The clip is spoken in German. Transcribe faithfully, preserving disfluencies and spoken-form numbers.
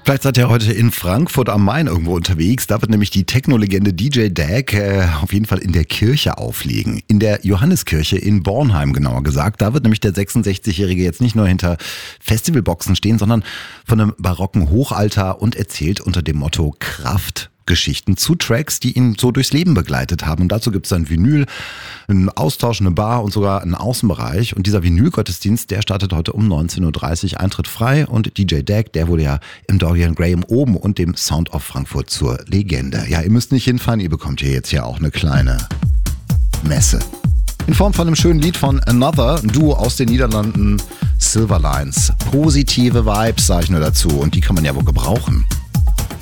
Vielleicht seid ihr heute in Frankfurt am Main irgendwo unterwegs. Da wird nämlich die Techno-Legende D J Dag äh, auf jeden Fall in der Kirche auflegen. In der Johanneskirche in Bornheim genauer gesagt. Da wird nämlich der sechsundsechzigjährige jetzt nicht nur hinter Festivalboxen stehen, sondern von einem barocken Hochaltar und erzählt unter dem Motto Kraft Geschichten zu Tracks, die ihn so durchs Leben begleitet haben. Und dazu gibt es dann Vinyl, einen Austausch, eine Bar und sogar einen Außenbereich. Und dieser Vinyl-Gottesdienst, der startet heute um neunzehn Uhr dreißig, Eintritt frei. Und D J Dag, der wurde ja im Dorian Graham oben und dem Sound of Frankfurt zur Legende. Ja, ihr müsst nicht hinfahren, ihr bekommt hier jetzt ja auch eine kleine Messe. In Form von einem schönen Lied von Another, ein Duo aus den Niederlanden, Silverlines. Positive Vibes, sage ich nur dazu. Und die kann man ja wohl gebrauchen.